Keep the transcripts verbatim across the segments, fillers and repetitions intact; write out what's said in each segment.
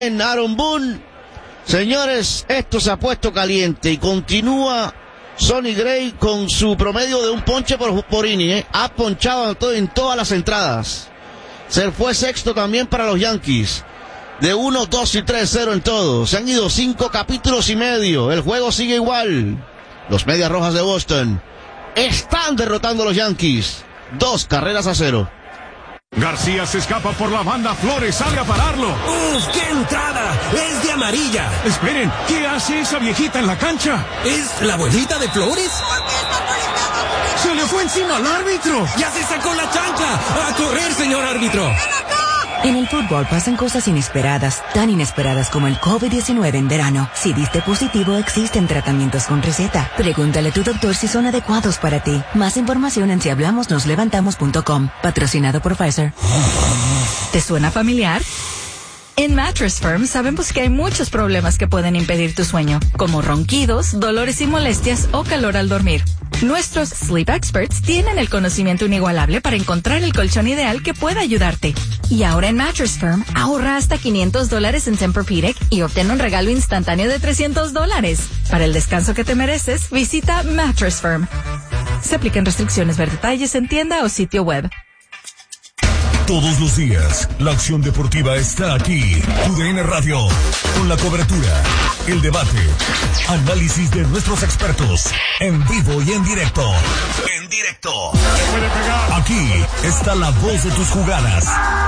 En Aaron Boone, señores, esto se ha puesto caliente y continúa Sonny Gray con su promedio de un ponche por, por inning, ¿eh? Ha ponchado en, todo, en todas las entradas. Se fue sexto también para los Yankees. De uno, dos y tres, cero en todo. Se han ido cinco capítulos y medio. El juego sigue igual. Los Medias Rojas de Boston están derrotando a los Yankees. Dos carreras a cero. García se escapa por la banda, Flores sale a pararlo. ¡Uf, qué entrada! ¡Es de amarilla! Esperen, ¿qué hace esa viejita en la cancha? ¿Es la abuelita de Flores? ¡Se le fue encima al árbitro! ¡Ya se sacó la chancla! ¡A correr, señor árbitro! En el fútbol pasan cosas inesperadas, tan inesperadas como el COVID diecinueve en verano. Si diste positivo, existen tratamientos con receta. Pregúntale a tu doctor si son adecuados para ti. Más información en si hablamos nos levantamos punto com. Patrocinado por Pfizer. ¿Te suena familiar? En Mattress Firm sabemos que hay muchos problemas que pueden impedir tu sueño, como ronquidos, dolores y molestias o calor al dormir. Nuestros Sleep Experts tienen el conocimiento inigualable para encontrar el colchón ideal que pueda ayudarte. Y ahora en Mattress Firm, ahorra hasta quinientos dólares en Tempur-Pedic y obtén un regalo instantáneo de trescientos dólares. Para el descanso que te mereces, visita Mattress Firm. Se aplican restricciones, ver detalles en tienda o sitio web. Todos los días, la acción deportiva está aquí. Tu D N Radio, con la cobertura, el debate, análisis de nuestros expertos, en vivo y en directo. En directo. Aquí está la voz de tus jugadas.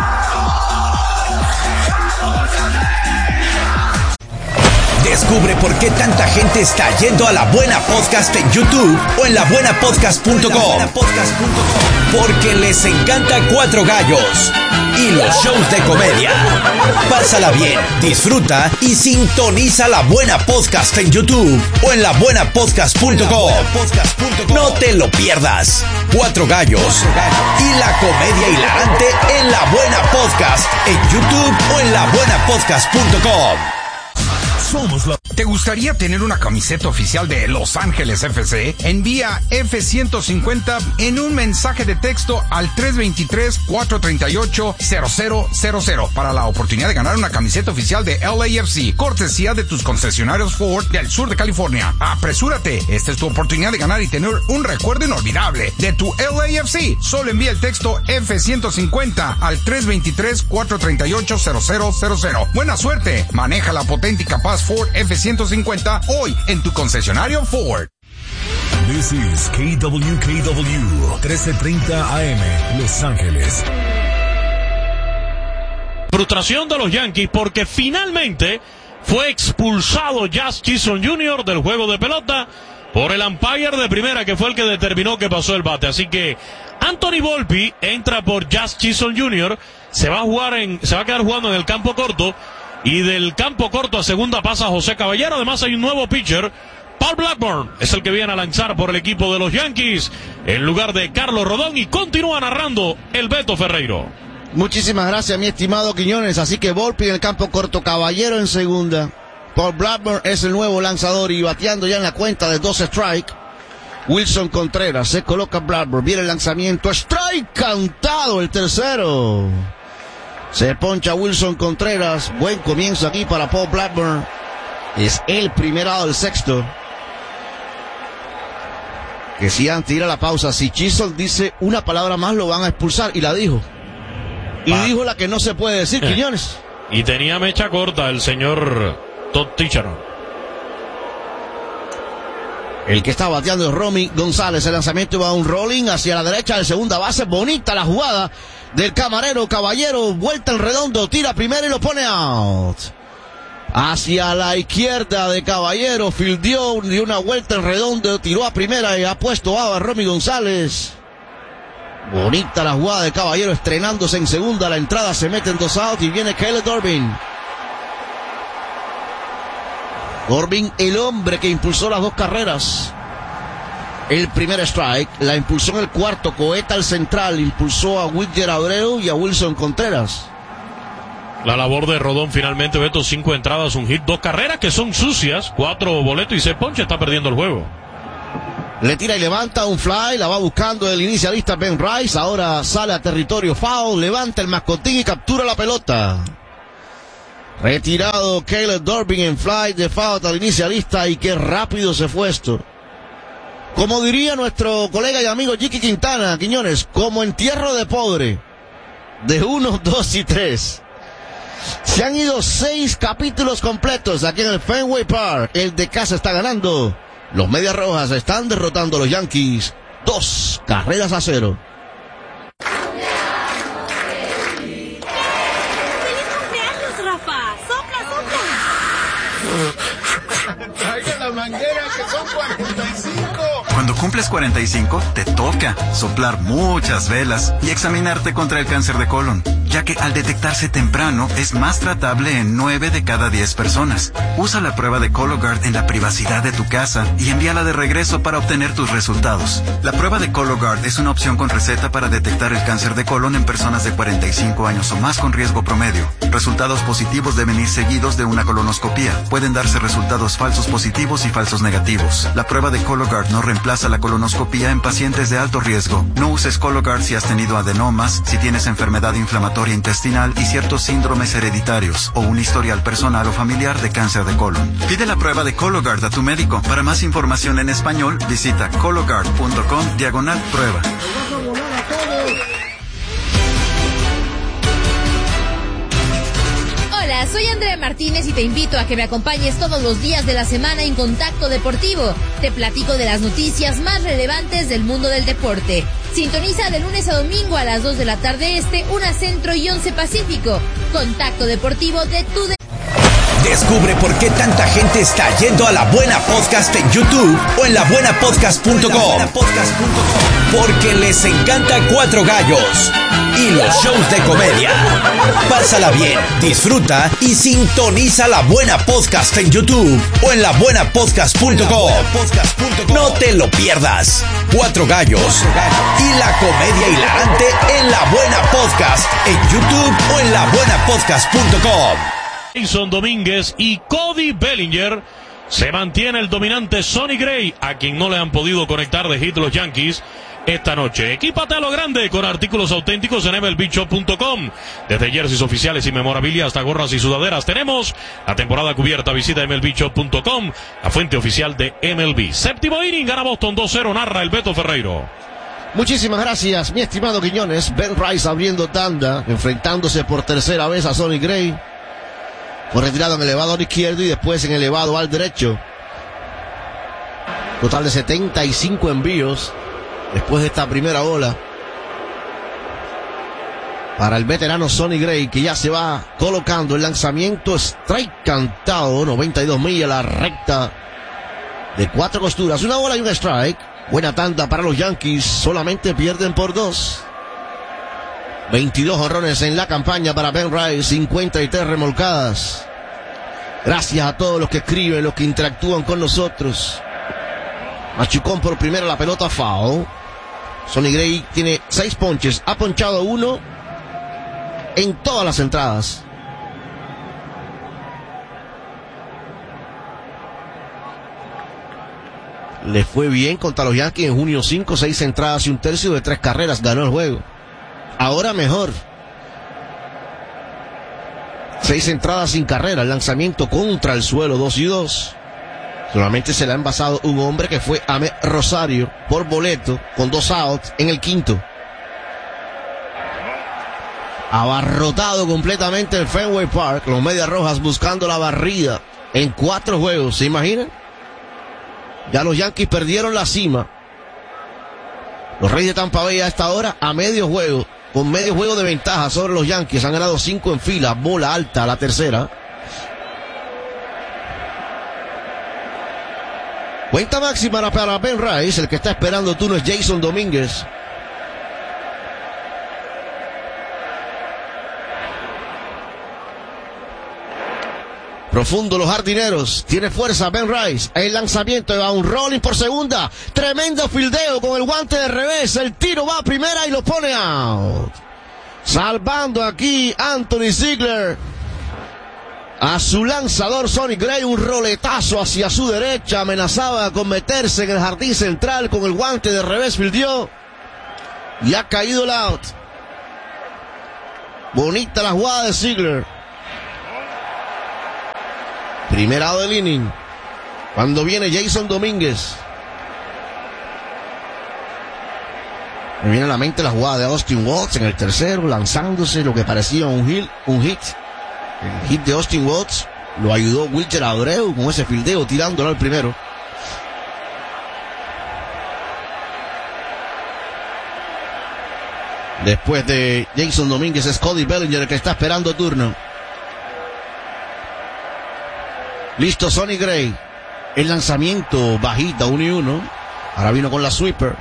Descubre por qué tanta gente está yendo a La Buena Podcast en YouTube o en la buena podcast punto com. Porque les encanta Cuatro Gallos y los shows de comedia. Pásala bien, disfruta y sintoniza La Buena Podcast en YouTube o en la buena podcast punto com. No te lo pierdas. Cuatro Gallos y la comedia hilarante en La Buena Podcast en YouTube o en la buena podcast punto com. Somos la... ¿Te gustaría tener una camiseta oficial de Los Ángeles F C? Envía F ciento cincuenta en un mensaje de texto al tres dos tres, cuatro tres ocho, cero cero cero cero para la oportunidad de ganar una camiseta oficial de L A F C, cortesía de tus concesionarios Ford del sur de California. Apresúrate, esta es tu oportunidad de ganar y tener un recuerdo inolvidable de tu L A F C. Solo envía el texto F ciento cincuenta al tres dos tres, cuatro tres ocho, cero cero cero cero. Buena suerte, maneja la potente y capaz Ford F ciento cincuenta hoy en tu concesionario Ford. This is K W K W trece treinta A M Los Ángeles. Frustración de los Yankees porque finalmente fue expulsado Jazz Chisholm junior del juego de pelota por el umpire de primera, que fue el que determinó que pasó el bate. Así que Anthony Volpe entra por Jazz Chisholm junior Se va a jugar en, se va a quedar jugando en el campo corto. Y del campo corto a segunda pasa José Caballero. Además hay un nuevo pitcher. Paul Blackburn es el que viene a lanzar por el equipo de los Yankees en lugar de Carlos Rodón. Y continúa narrando el Beto Ferreiro. Muchísimas gracias, mi estimado Quiñones. Así que Volpe en el campo corto, Caballero en segunda. Paul Blackburn es el nuevo lanzador y bateando ya en la cuenta de dos strike. Wilson Contreras se coloca Blackburn. Viene el lanzamiento. Strike cantado el tercero. Se poncha Wilson Contreras. Buen comienzo aquí para Paul Blackburn. Es el primerado del sexto. Que si antes de ir a la pausa, si Chisholm dice una palabra más lo van a expulsar. Y la dijo. Y ah. dijo la que no se puede decir, eh. Quiñones. Y tenía mecha corta el señor Todd Tichenor. El que está bateando es Romy González. El lanzamiento va a un rolling hacia la derecha de segunda base. Bonita la jugada del camarero Caballero. Vuelta en redondo, tira primero y lo pone out. Hacia la izquierda de Caballero, fildeó, dio una vuelta en redondo, tiró a primera y ha puesto a Romy González. Bonita la jugada de Caballero, estrenándose en segunda. La entrada se mete en dos out y viene Caleb Corbin. Corbin, el hombre que impulsó las dos carreras. El primer strike, la impulsó en el cuarto, Coeta al central, impulsó a Whitger Abreu y a Wilson Contreras. La labor de Rodón finalmente, Beto, cinco entradas, un hit, dos carreras que son sucias, cuatro boletos y seis ponches, está perdiendo el juego. Le tira y levanta un fly, la va buscando el inicialista Ben Rice, ahora sale a territorio foul, levanta el mascotín y captura la pelota. Retirado Caleb Durbin en fly de foul al inicialista, y qué rápido se fue esto. Como diría nuestro colega y amigo Jiki Quintana, Quiñones, como entierro de pobre. De uno, dos y tres. Se han ido seis capítulos completos aquí en el Fenway Park. El de casa está ganando. Los Medias Rojas están derrotando a los Yankees. Dos carreras a cero. ¡Feliz cumpleaños, Rafa! ¡Sopla, sopla! Traiga la manguera, que son cuarenta y cinco. Cuando cumples cuarenta y cinco, te toca soplar muchas velas y examinarte contra el cáncer de colon, ya que al detectarse temprano es más tratable en nueve de cada diez personas. Usa la prueba de Cologuard en la privacidad de tu casa y envíala de regreso para obtener tus resultados. La prueba de Cologuard es una opción con receta para detectar el cáncer de colon en personas de cuarenta y cinco años o más con riesgo promedio. Resultados positivos deben ir seguidos de una colonoscopía. Pueden darse resultados falsos positivos y falsos negativos. La prueba de Cologuard no reemplaza la colonoscopía en pacientes de alto riesgo. No uses Cologuard si has tenido adenomas, si tienes enfermedad inflamatoria intestinal y ciertos síndromes hereditarios o un historial personal o familiar de cáncer de colon. Pide la prueba de Cologuard a tu médico. Para más información en español, visita cologuard punto com diagonal prueba. Hola, soy Andrea Martínez y te invito a que me acompañes todos los días de la semana en Contacto Deportivo. Te platico de las noticias más relevantes del mundo del deporte. Sintoniza de lunes a domingo a las dos de la tarde este, una centro y once pacífico. Contacto Deportivo de tu... De- Descubre por qué tanta gente está yendo a La Buena Podcast en YouTube o en la buena podcast punto com. Porque les encanta Cuatro Gallos y los shows de comedia. Pásala bien, disfruta y sintoniza La Buena Podcast en YouTube o en la buena podcast punto com. No te lo pierdas. Cuatro Gallos y la comedia hilarante en La Buena Podcast en YouTube o en la buena podcast punto com. Jason Domínguez y Cody Bellinger. Se mantiene el dominante Sonny Gray, a quien no le han podido conectar de hit los Yankees esta noche. Equípate a lo grande con artículos auténticos en M L B Shop punto com. Desde jerseys oficiales y memorabilia hasta gorras y sudaderas, tenemos la temporada cubierta. Visita M L B Shop punto com, la fuente oficial de M L B. Séptimo inning, gana Boston dos cero, narra el Beto Ferreiro. Muchísimas gracias, mi estimado Quiñones. Ben Rice abriendo tanda, enfrentándose por tercera vez a Sonny Gray. Fue retirado en el elevado al izquierdo y después en el elevado al derecho. Total de setenta y cinco envíos después de esta primera ola para el veterano Sonny Gray, que ya se va colocando el lanzamiento strike cantado, noventa y dos millas, la recta de cuatro costuras, una bola y un strike. Buena tanda para los Yankees, solamente pierden por dos. veintidós jonrones en la campaña para Ben Rice, cincuenta y tres remolcadas. Gracias a todos los que escriben, los que interactúan con nosotros. Machucón por primera, la pelota foul. Sonny Gray tiene seis ponches, ha ponchado uno en todas las entradas. Le fue bien contra los Yankees en junio cinco, seis entradas y un tercio de tres carreras, ganó el juego. Ahora mejor. Seis entradas sin carrera, el lanzamiento contra el suelo, dos y dos. Solamente se le ha envasado un hombre, que fue Amed Rosario, por boleto, con dos outs en el quinto. Abarrotado completamente el Fenway Park, los Medias Rojas buscando la barrida en cuatro juegos, ¿se imaginan? Ya los Yankees perdieron la cima. Los Reyes de Tampa Bay a esta hora a medio juego, con medio juego de ventaja sobre los Yankees. Han ganado cinco en fila, bola alta la tercera. Cuenta máxima para Ben Rice, el que está esperando turno es Jason Domínguez. Profundo los jardineros, tiene fuerza Ben Rice, el lanzamiento va un rolling por segunda, tremendo fildeo con el guante de revés, el tiro va a primera y lo pone out. Salvando aquí Anthony Ziegler a su lanzador Sonny Gray, un roletazo hacia su derecha, amenazaba con meterse en el jardín central con el guante de revés, fildeó y ha caído el out. Bonita la jugada de Ziegler. Primer out del inning. Cuando viene Jason Domínguez. Me viene a la mente la jugada de Austin Watts en el tercero, lanzándose lo que parecía un hit. Un hit. El hit de Austin Watts lo ayudó Wilcher Abreu con ese fildeo tirándolo al primero. Después de Jason Domínguez es Cody Bellinger el que está esperando turno. Listo Sonny Gray. El lanzamiento bajita, uno y uno. Ahora vino con la sweeper.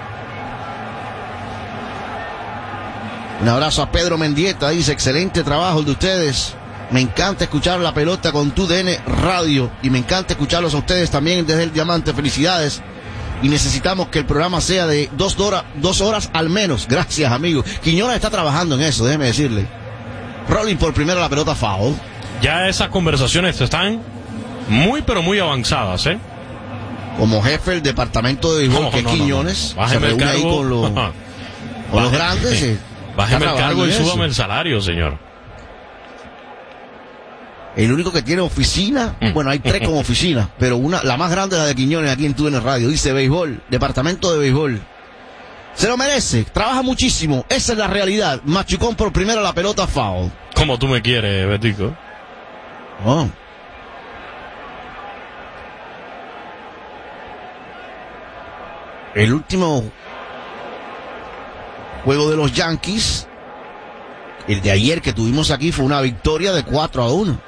Un abrazo a Pedro Mendieta, dice, excelente trabajo el de ustedes. Me encanta escuchar la pelota con tu D N Radio y me encanta escucharlos a ustedes también desde el Diamante. Felicidades. Y necesitamos que el programa sea de dos horas, dos horas al menos. Gracias, amigo. Quiñones está trabajando en eso, déjeme decirle. Rolling por primero la pelota foul. Ya esas conversaciones están muy, pero muy avanzadas, ¿eh? Como jefe del departamento de béisbol, no, que no, Quiñones no, no. se reúne ahí con, los, con los grandes. Eh, Bájeme el cargo y eso. súbame el salario, señor. El único que tiene oficina, bueno, hay tres como oficina, pero una, la más grande es la de Quiñones aquí en Tu D N Radio. Dice béisbol, departamento de béisbol. Se lo merece, trabaja muchísimo, esa es la realidad. Machucón por primero la pelota foul. Como tú me quieres, Betico. Oh. El último juego de los Yankees, el de ayer que tuvimos aquí, fue una victoria de cuatro a uno.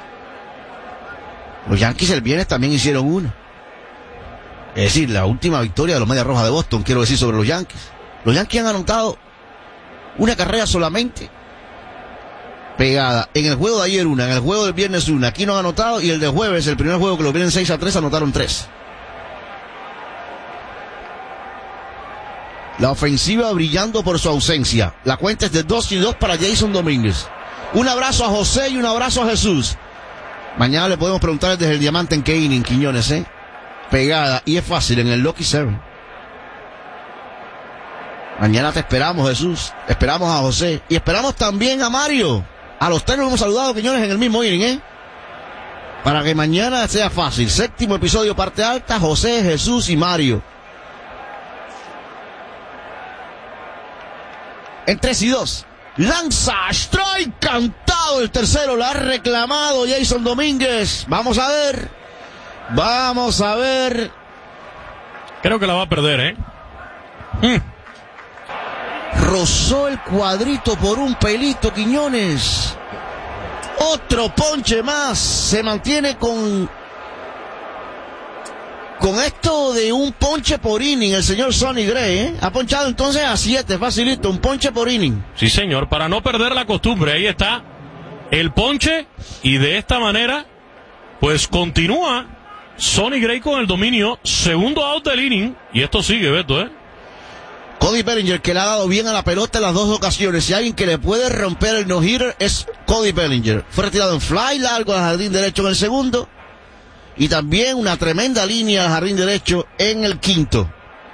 Los Yankees el viernes también hicieron uno. Es decir, la última victoria de los Medias Rojas de Boston, quiero decir, sobre los Yankees. Los Yankees han anotado una carrera solamente pegada. En el juego de ayer una, en el juego del viernes una. Aquí no han anotado, y el de jueves, el primer juego que lo vienen seis a tres, anotaron tres. La ofensiva brillando por su ausencia. La cuenta es de dos y dos para Jason Domínguez. Un abrazo a José y un abrazo a Jesús. Mañana le podemos preguntar desde el Diamante en qué inning, Quiñones, ¿eh? Pegada, y es fácil, en el Lucky Seven. Mañana te esperamos, Jesús. Esperamos a José. Y esperamos también a Mario. A los tres nos hemos saludado, Quiñones, en el mismo inning, ¿eh? Para que mañana sea fácil. Séptimo episodio, parte alta, José, Jesús y Mario. En tres y dos. Lanza, strike, cantado el tercero, la ha reclamado Jason Domínguez. Vamos a ver. Vamos a ver. Creo que la va a perder, ¿eh? Mm. Rozó el cuadrito por un pelito, Quiñones. Otro ponche más. Se mantiene con... Con esto de un ponche por inning, el señor Sonny Gray, ¿eh? Ha ponchado entonces a siete, facilito, un ponche por inning. Sí, señor, para no perder la costumbre, ahí está el ponche, y de esta manera, pues continúa Sonny Gray con el dominio, segundo out del inning, y esto sigue, Beto, ¿eh? Cody Bellinger, que le ha dado bien a la pelota en las dos ocasiones, si alguien que le puede romper el no-hitter es Cody Bellinger. Fue retirado en fly largo al jardín derecho en el segundo, y también una tremenda línea al jardín derecho en el quinto.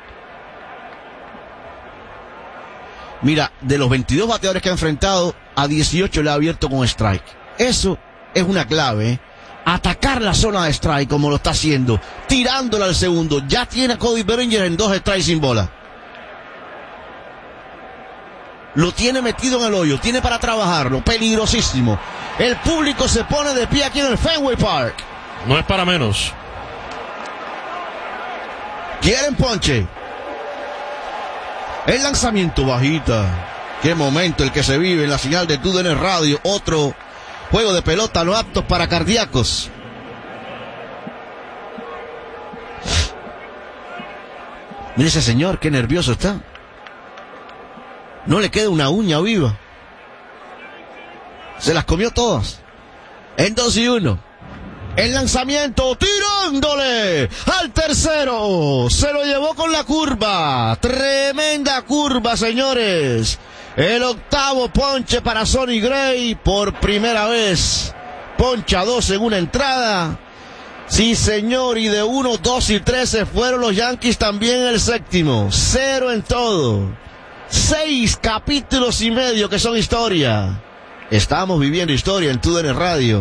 Mira, de los veintidós bateadores que ha enfrentado, a dieciocho le ha abierto con strike. Eso es una clave, ¿eh? Atacar la zona de strike como lo está haciendo, tirándola al segundo. Ya tiene a Cody Bellinger en dos strikes sin bola. Lo tiene metido en el hoyo, tiene para trabajarlo, peligrosísimo. El público se pone de pie aquí en el Fenway Park. No es para menos. Quieren ponche. El lanzamiento bajita. Qué momento el que se vive en la señal de Tu D N Radio. Otro juego de pelota no aptos para cardíacos. Mire ese señor, qué nervioso está. No le queda una uña viva. Se las comió todas. En dos y uno. El lanzamiento, tirándole al tercero. Se lo llevó con la curva. Tremenda curva, señores. El octavo ponche para Sonny Gray. Por primera vez. Poncha dos en una entrada. Sí, señor. Y de uno, dos y tres se fueron los Yankees también en el séptimo. Cero en todo. Seis capítulos y medio que son historia. Estamos viviendo historia en Tu D N Radio.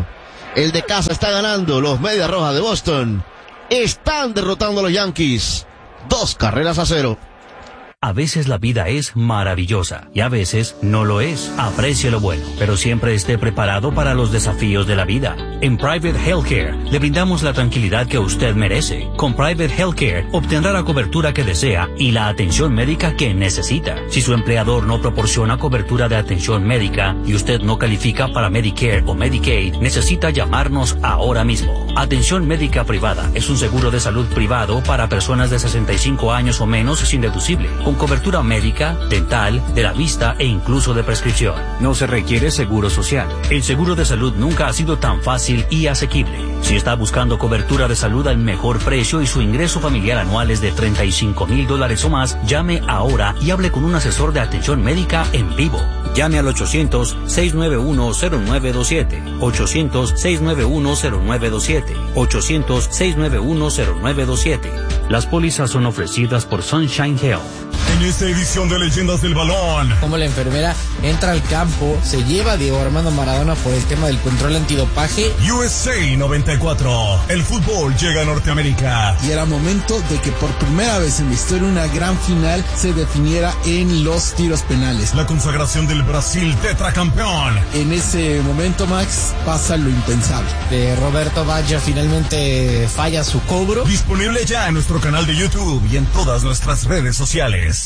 El de casa está ganando. Los Medias Rojas de Boston están derrotando a los Yankees. Dos carreras a cero. A veces la vida es maravillosa y a veces no lo es. Aprecie lo bueno, pero siempre esté preparado para los desafíos de la vida. En Private Healthcare le brindamos la tranquilidad que usted merece. Con Private Healthcare obtendrá la cobertura que desea y la atención médica que necesita. Si su empleador no proporciona cobertura de atención médica y usted no califica para Medicare o Medicaid, necesita llamarnos ahora mismo. Atención médica privada es un seguro de salud privado para personas de sesenta y cinco años o menos sin deducible, con cobertura médica, dental, de la vista e incluso de prescripción. No se requiere seguro social. El seguro de salud nunca ha sido tan fácil y asequible. Si está buscando cobertura de salud al mejor precio y su ingreso familiar anual es de treinta y cinco mil dólares o más, llame ahora y hable con un asesor de atención médica en vivo. Llame al ochocientos, seis nueve uno, cero nueve dos siete, ochocientos, seis nueve uno, cero nueve dos siete, ochocientos, seis nueve uno, cero nueve dos siete. Las pólizas son ofrecidas por Sunshine Health. En esta edición de Leyendas del Balón, como la enfermera entra al campo, se lleva a Diego Armando Maradona por el tema del control antidopaje. U S A noventa y cuatro, el fútbol llega a Norteamérica. Y era momento de que por primera vez en la historia una gran final se definiera en los tiros penales. La consagración del Brasil tetracampeón. En ese momento, Max, pasa lo impensable. De Roberto Baggio finalmente falla su cobro. Disponible ya en nuestro canal de YouTube y en todas nuestras redes sociales.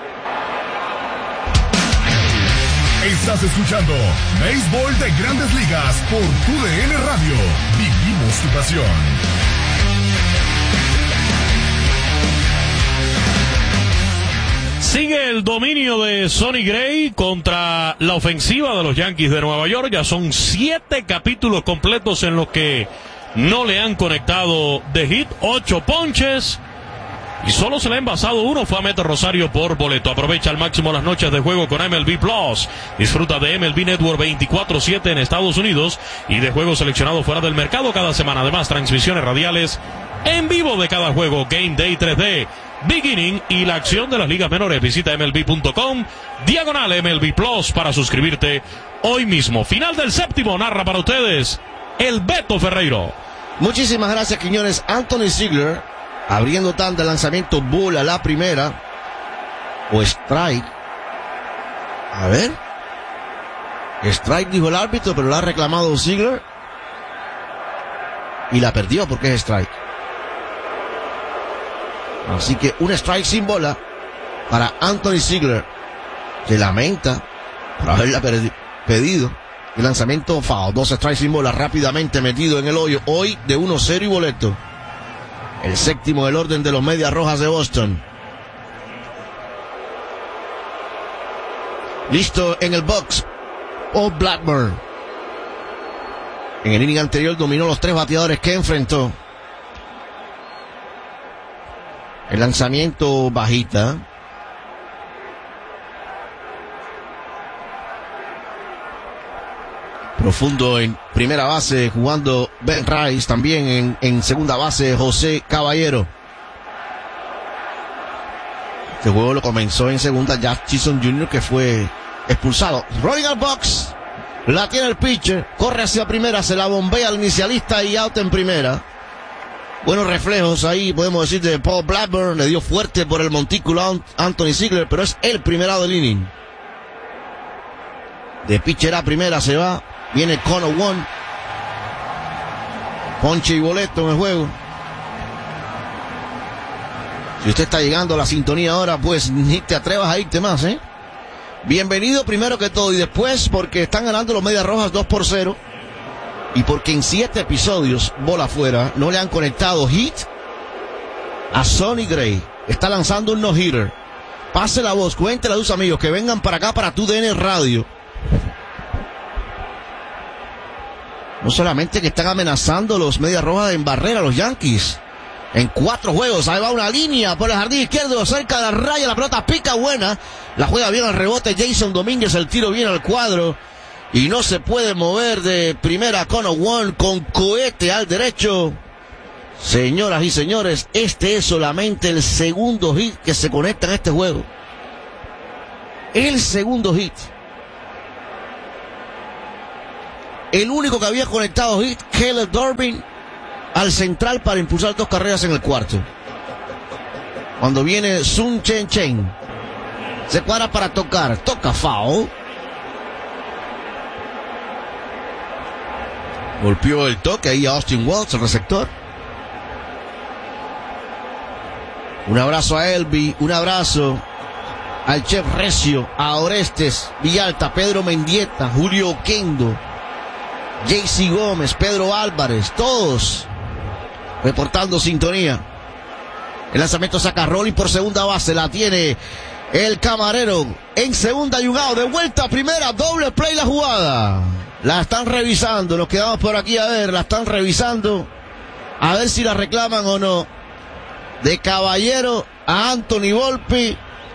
Estás escuchando Béisbol de Grandes Ligas por Tu D N Radio. Vivimos tu pasión. Sigue el dominio de Sonny Gray contra la ofensiva de los Yankees de Nueva York. Ya son siete capítulos completos en los que no le han conectado de hit, ocho ponches. Y solo se le ha envasado uno, fue a Meter Rosario por boleto. Aprovecha al máximo las noches de juego con M L B Plus. Disfruta de M L B Network veinticuatro siete en Estados Unidos y de juegos seleccionados fuera del mercado cada semana. Además, transmisiones radiales en vivo de cada juego, Game Day tres D, Beginning y la acción de las ligas menores. Visita M L B punto com, diagonal M L B Plus para suscribirte hoy mismo. Final del séptimo, narra para ustedes el Beto Ferreiro. Muchísimas gracias, Quiñones. Anthony Ziegler abriendo tanda, lanzamiento bull a la primera. O strike. A ver. Strike dijo el árbitro, pero la ha reclamado Ziegler. Y la perdió porque es strike. Así que un strike sin bola para Anthony Ziegler, que lamenta por haberla perdi- pedido. El lanzamiento foul. Dos strikes sin bola rápidamente metido en el hoyo. Hoy de uno cero y boleto. El séptimo del orden de los Medias Rojas de Boston. Listo en el box, Paul Blackburn. En el inning anterior dominó los tres bateadores que enfrentó. El lanzamiento bajita. Profundo en primera base, jugando Ben Rice, también en, en segunda base José Caballero. Este juego lo comenzó en segunda Jack Chisholm junior, que fue expulsado. Rolling al box, la tiene el pitcher, corre hacia primera, se la bombea al inicialista y out en primera. Buenos reflejos ahí, podemos decir, de Paul Blackburn. Le dio fuerte por el montículo a Anthony Ziegler, pero es el primer out del inning. De pitcher a primera se va. Viene Connor Wong. Ponche y boleto en el juego. Si usted está llegando a la sintonía ahora, pues ni te atrevas a irte más, ¿eh? Bienvenido primero que todo, y después porque están ganando los Medias Rojas dos por cero. Y porque en siete episodios, bola afuera, no le han conectado hit a Sonny Gray. Está lanzando un no-hitter. Pase la voz, cuéntele a tus amigos que vengan para acá, para Tu D N Radio. No solamente que están amenazando los Medias Rojas en barrera, los Yankees. En cuatro juegos, ahí va una línea por el jardín izquierdo, cerca de la raya, la pelota pica buena. La juega bien al rebote Jason Domínguez, el tiro viene al cuadro. Y no se puede mover de primera Connor Wong con cohete al derecho. Señoras y señores, este es solamente el segundo hit que se conecta en este juego. El segundo hit. el único que había conectado hit, Caleb Durbin, al central para impulsar dos carreras en el cuarto. Cuando viene Sun Chen Chen, se cuadra para tocar, toca foul. Golpeó el toque ahí a Austin Wells, el receptor. Un abrazo a Elby, un abrazo al Chef Recio, a Orestes Villalta, Pedro Mendieta, Julio Oquendo, J C Gómez, Pedro Álvarez, todos reportando sintonía. El lanzamiento saca Rolling por segunda base, la tiene el Camarero en segunda y un out, de vuelta a primera, doble play la jugada. La están revisando, nos quedamos por aquí a ver, la están revisando, a ver si la reclaman o no. De Caballero a Anthony Volpi,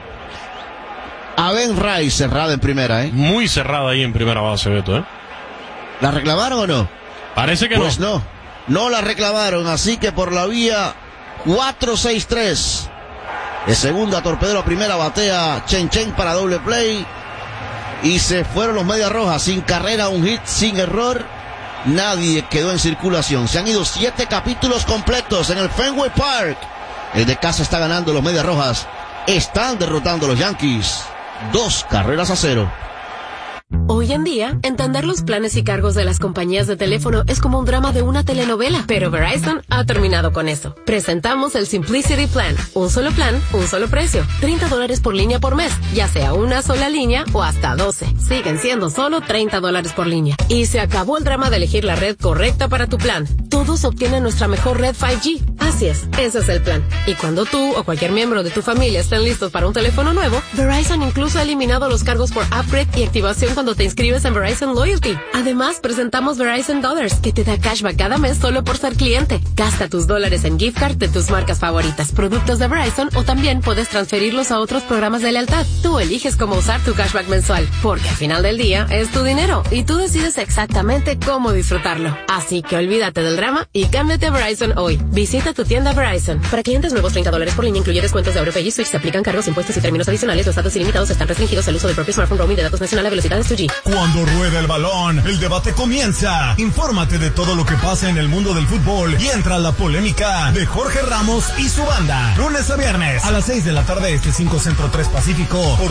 a Ben Ray, cerrada en primera, ¿eh? Muy cerrada ahí en primera base, Beto, ¿eh? ¿La reclamaron o no? Parece que pues no. Pues no, no la reclamaron, así que por la vía cuatro seis tres. De segunda, torpedero a primera, batea Chen Chen para doble play. Y se fueron los Medias Rojas, sin carrera, un hit, sin error. Nadie quedó en circulación. Se han ido siete capítulos completos en el Fenway Park. El de casa está ganando, los Medias Rojas están derrotando a los Yankees. Dos carreras a cero. Hoy en día, entender los planes y cargos de las compañías de teléfono es como un drama de una telenovela, pero Verizon ha terminado con eso. Presentamos el Simplicity Plan. Un solo plan, un solo precio. treinta dólares por línea por mes, ya sea una sola línea o hasta doce. Siguen siendo solo treinta dólares por línea. Y se acabó el drama de elegir la red correcta para tu plan. Todos obtienen nuestra mejor red cinco G. Así es, ese es el plan. Y cuando tú o cualquier miembro de tu familia estén listos para un teléfono nuevo, Verizon incluso ha eliminado los cargos por upgrade y activación cuando te inscribes en Verizon Loyalty. Además, presentamos Verizon Dollars, que te da cashback cada mes solo por ser cliente. Gasta tus dólares en gift card de tus marcas favoritas, productos de Verizon, o también puedes transferirlos a otros programas de lealtad. Tú eliges cómo usar tu cashback mensual, porque al final del día es tu dinero y tú decides exactamente cómo disfrutarlo. Así que olvídate del drama y cámbiate a Verizon hoy. Visita tu tienda Verizon. Para clientes nuevos, treinta dólares por línea, incluye descuentos de AutoPay y Switch. Se aplican cargos, impuestos y términos adicionales. Los datos ilimitados están restringidos al uso del propio smartphone roaming de datos nacional a velocidades dos G. Cuando rueda el balón, el debate comienza. Infórmate de todo lo que pasa en el mundo del fútbol y entra a la polémica de Jorge Ramos y su banda. Lunes a viernes a las seis de la tarde, este cinco Centro tres Pacífico, por